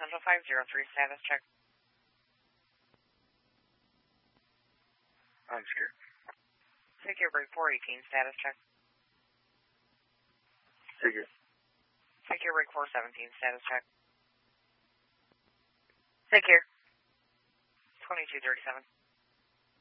Central 503 status check. I'm scared. Figure break 418 status check. Figure. Figure break 417 status check. Figure. 2237.